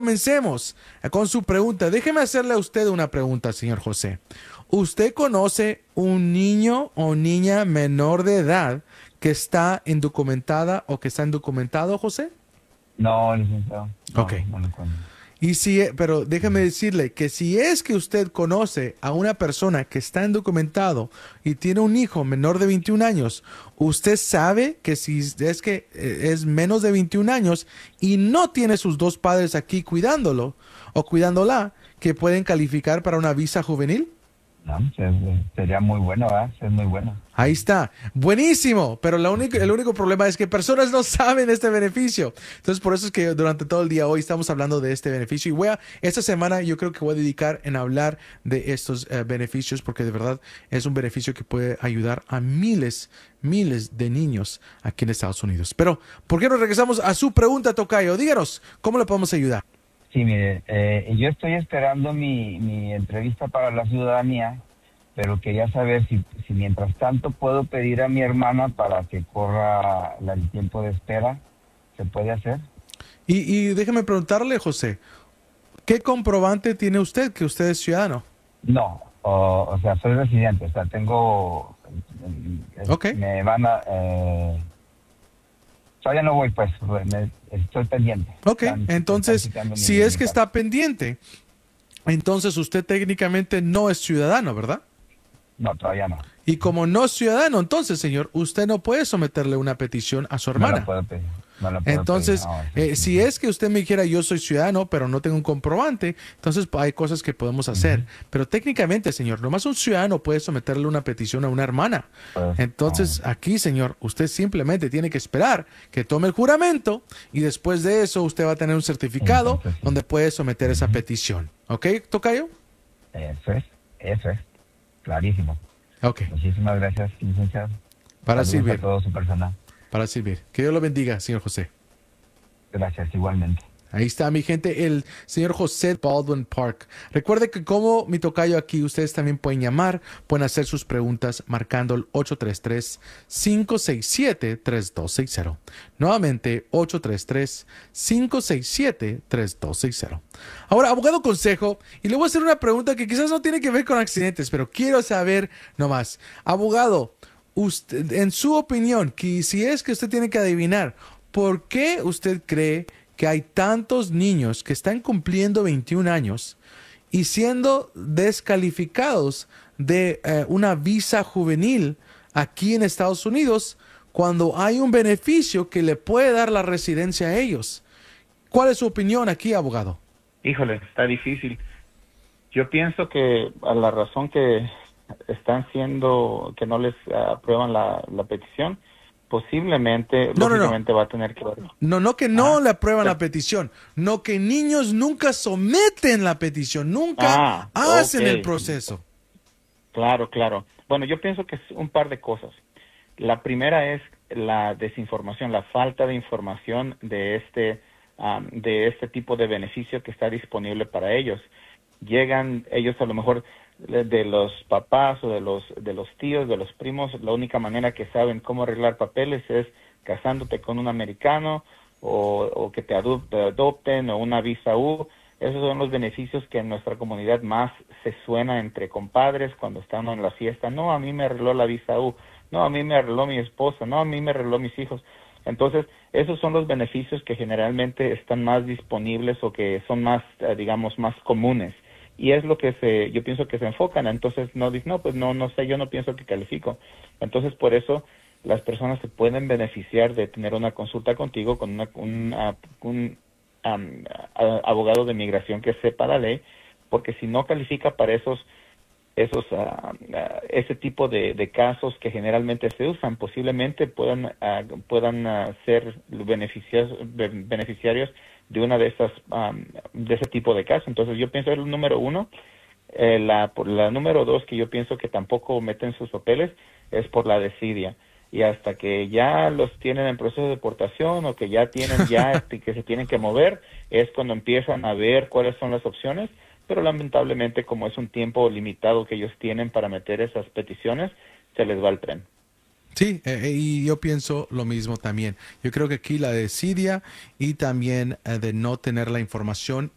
comencemos con su pregunta, déjeme hacerle a usted una pregunta, señor José. ¿Usted conoce un niño o niña menor de edad que está indocumentada o que está indocumentado, José? No, licenciado. Ok. No, no lo conozco. Pero déjeme decirle que si es que usted conoce a una persona que está indocumentado y tiene un hijo menor de 21 años, usted sabe que si es que es menos de 21 años y no tiene sus dos padres aquí cuidándolo o cuidándola, que pueden calificar para una visa juvenil. No, sería muy bueno, ¿verdad? Es muy bueno. Ahí está. Buenísimo. Pero el único problema es que personas no saben este beneficio. Entonces, por eso es que durante todo el día hoy estamos hablando de este beneficio. Y esta semana yo creo que voy a dedicar en hablar de estos beneficios porque de verdad es un beneficio que puede ayudar a miles de niños aquí en Estados Unidos. Pero, ¿por qué no regresamos a su pregunta, Tocayo? Díganos, ¿cómo le podemos ayudar? Sí, mire, yo estoy esperando mi entrevista para la ciudadanía, pero quería saber si mientras tanto puedo pedir a mi hermana para que corra el tiempo de espera. ¿Se puede hacer? Y déjeme preguntarle, José, ¿qué comprobante tiene usted que usted es ciudadano? No, o sea, soy residente, o sea, tengo... Ok. Me van a... todavía no voy, pues, estoy pendiente. Ok, Están entonces, quitando si es mi que caso. está pendiente, entonces usted técnicamente no es ciudadano, ¿verdad? No, todavía no. Y como no es ciudadano, entonces, señor, usted no puede someterle una petición a su No la hermana. puedo pedir. No la puedo pedir. Entonces, No, sí, sí, si sí. es que usted me dijera yo soy ciudadano, pero no tengo un comprobante, entonces hay cosas que podemos hacer. Ujú. Pero técnicamente, señor, nomás un ciudadano puede someterle una petición a una hermana. Pues, Entonces, aquí, señor, usted simplemente tiene que esperar que tome el juramento y después de eso usted va a tener un certificado entonces sí. donde puede someter esa Ujú. petición. ¿Ok, Tocayo? Eso es, clarísimo. Ok, Muchísimas gracias, licenciado. para Saludos a servir, todo su personal. para servir. Que Dios lo bendiga, señor José. Gracias, igualmente. Ahí está, mi gente, el señor José Baldwin Park. Recuerde que como mi tocayo aquí, ustedes también pueden llamar, pueden hacer sus preguntas marcando el 833-567-3260. Nuevamente, 833-567-3260. Ahora, abogado consejo, y le voy a hacer una pregunta que quizás no tiene que ver con accidentes, pero quiero saber nomás. Abogado, usted, en su opinión, que si es que usted tiene que adivinar, ¿por qué usted cree que hay tantos niños que están cumpliendo 21 años y siendo descalificados de una visa juvenil aquí en Estados Unidos cuando hay un beneficio que le puede dar la residencia a ellos? ¿Cuál es su opinión aquí, abogado? Híjole, está difícil. Yo pienso que a la razón que están siendo, que no les aprueban la petición, posiblemente, No, no, no. lógicamente va a tener que ver. No que no Ah, le aprueban ya. la petición, no que niños nunca someten la petición, nunca Ok. hacen el proceso. Claro, claro. Bueno, yo pienso que es un par de cosas. La primera es la desinformación, la falta de información de este tipo de beneficio que está disponible para ellos. Llegan ellos a lo mejor de los papás o de los tíos, de los primos, la única manera que saben cómo arreglar papeles es casándote con un americano o que te adopten o una visa U. Esos son los beneficios que en nuestra comunidad más se suena entre compadres cuando están en la fiesta. No, a mí me arregló la visa U. No, a mí me arregló mi esposa. No, a mí me arregló mis hijos. Entonces, esos son los beneficios que generalmente están más disponibles o que son más, digamos, más comunes. Y es lo que yo pienso que se enfocan. Entonces, no dicen, no, pues no sé, yo no pienso que califico. Entonces, por eso las personas se pueden beneficiar de tener una consulta contigo con un abogado de migración que sepa la ley, porque si no califica para ese tipo de casos que generalmente se usan, posiblemente puedan ser beneficiarios de una de esas de ese tipo de casos. Entonces yo pienso el número uno. La número dos, que yo pienso que tampoco meten sus papeles, es por la desidia. Y hasta que ya los tienen en proceso de deportación o que ya tienen que se tienen que mover, es cuando empiezan a ver cuáles son las opciones. Pero lamentablemente, como es un tiempo limitado que ellos tienen para meter esas peticiones, se les va el tren. Sí, y yo pienso lo mismo también. Yo creo que aquí la desidia y también de no tener la información